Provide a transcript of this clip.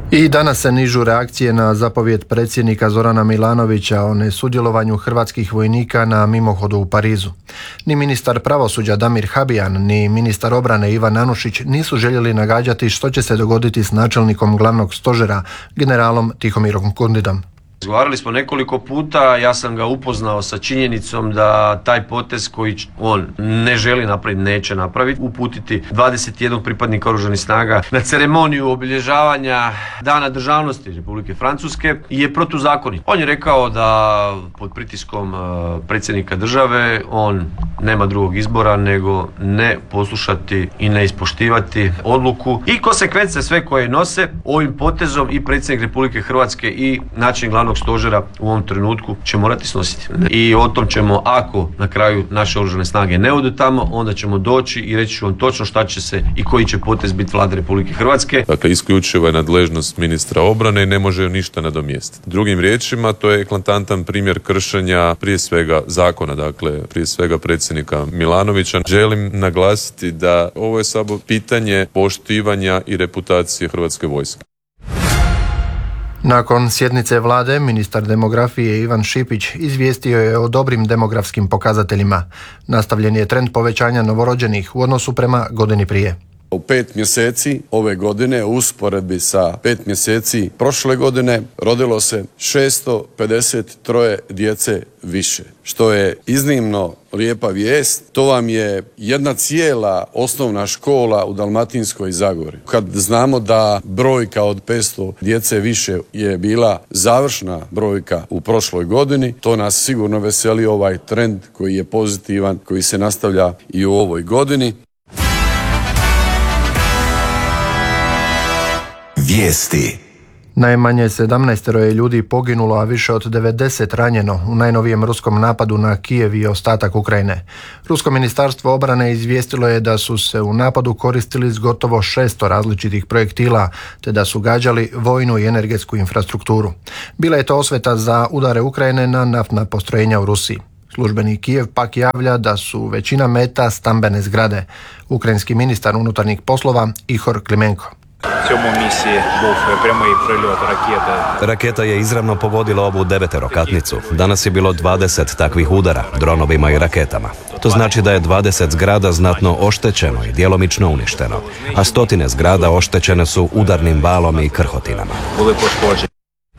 I danas se nižu reakcije na zapovjed predsjednika Zorana Milanovića o nesudjelovanju hrvatskih vojnika na mimohodu u Parizu. Ni ministar pravosuđa Damir Habijan, ni ministar obrane Ivan Anušić nisu željeli nagađati što će se dogoditi s načelnikom glavnog stožera, generalom Tihomirom Kundidom. Razgovarali smo nekoliko puta, ja sam ga upoznao sa činjenicom da taj potez koji on ne želi napraviti, neće napraviti, uputiti 21 pripadnika oružanih snaga na ceremoniju obilježavanja Dana državnosti Republike Francuske je protuzakonit. On je rekao da pod pritiskom predsjednika države on nema drugog izbora nego ne poslušati i ne ispoštivati odluku i konsekvence sve koje nose ovim potezom i predsjednik Republike Hrvatske i načelnik glavnog stožera u ovom trenutku će morati snositi. I o tom ćemo, ako na kraju naše oružane snage ne odu tamo, onda ćemo doći i reći ću vam točno šta će se i koji će potez biti Vlade Republike Hrvatske. Dakle, isključiva je nadležnost ministra obrane i ne može ništa nadomjestiti. Drugim riječima, to je eklatantan primjer kršenja prije svega zakona, dakle prije svega predsjednika Milanovića. Želim naglasiti da ovo je samo pitanje poštivanja i reputacije Hrvatske vojske. Nakon sjednice vlade, ministar demografije Ivan Šipić izvijestio je o dobrim demografskim pokazateljima. Nastavljen je trend povećanja novorođenih u odnosu prema godini prije. U 5 mjeseci ove godine, u usporedbi sa 5 mjeseci prošle godine, rodilo se 653 djece više, što je iznimno lijepa vijest. To vam je jedna cijela osnovna škola u Dalmatinskoj Zagori. Kad znamo da brojka od 500 djece više je bila završna brojka u prošloj godini, to nas sigurno veseli, ovaj trend koji je pozitivan, koji se nastavlja i u ovoj godini. Vijesti. Najmanje 17 je ljudi poginulo, a više od 90 ranjeno u najnovijem ruskom napadu na Kijev i ostatak Ukrajine. Rusko ministarstvo obrane izvijestilo je da su se u napadu koristili s gotovo 600 različitih projektila, te da su gađali vojnu i energetsku infrastrukturu. Bila je to osveta za udare Ukrajine na naftna postrojenja u Rusiji. Službeni Kijev pak javlja da su većina meta stambene zgrade. Ukrajinski ministar unutarnjih poslova Ihor Klimenko. Raketa je izravno pogodila ovu 9-katnicu. Danas je bilo 20 takvih udara, dronovima i raketama. To znači da je 20 zgrada znatno oštećeno i djelomično uništeno, a stotine zgrada oštećene su udarnim valom i krhotinama.